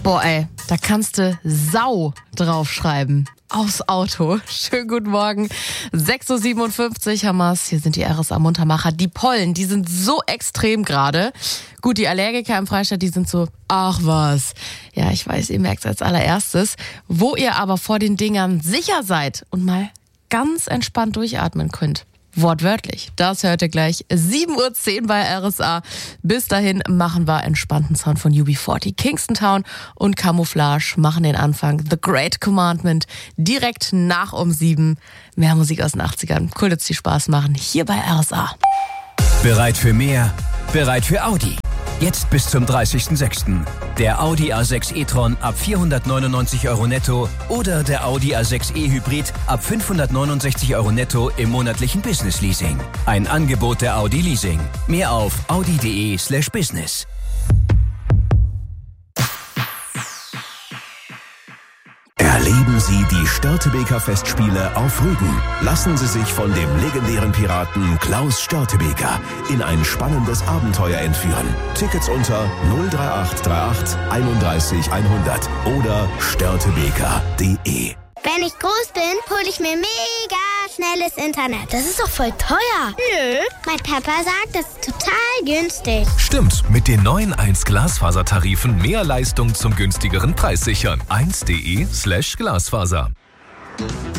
Boah, ey, da kannst du Sau draufschreiben. Aufs Auto. Schönen guten Morgen. 6.57 Uhr, Hamas. Hier sind die RSA-Muntermacher. Die Pollen, die sind so extrem gerade. Gut, die Allergiker im Freistaat, die sind so, ach was. Ja, ich weiß, ihr merkt es als allererstes. Wo ihr aber vor den Dingern sicher seid und mal ganz entspannt durchatmen könnt. Wortwörtlich. Das hört ihr gleich. 7.10 Uhr bei RSA. Bis dahin machen wir entspannten Sound von UB40. Kingston Town und Camouflage machen den Anfang. The Great Commandment direkt nach um 7. Mehr Musik aus den 80ern. Cool, dass die Spaß machen. Hier bei RSA. Bereit für mehr? Bereit für Audi. Jetzt bis zum 30.06. Der Audi A6 e-tron ab 499 € netto oder der Audi A6 e-Hybrid ab 569 € netto im monatlichen Business-Leasing. Ein Angebot der Audi Leasing. Mehr auf audi.de/business. Erleben Sie die Störtebeker Festspiele auf Rügen. Lassen Sie sich von dem legendären Piraten Klaus Störtebeker in ein spannendes Abenteuer entführen. Tickets unter 03838 31 100 oder störtebeker.de. Wenn ich groß bin, hole ich mir mega schnelles Internet. Das ist doch voll teuer. Nö, mein Papa sagt, das ist total günstig. Stimmt, mit den neuen 1 Glasfasertarifen mehr Leistung zum günstigeren Preis sichern. 1.de/Glasfaser.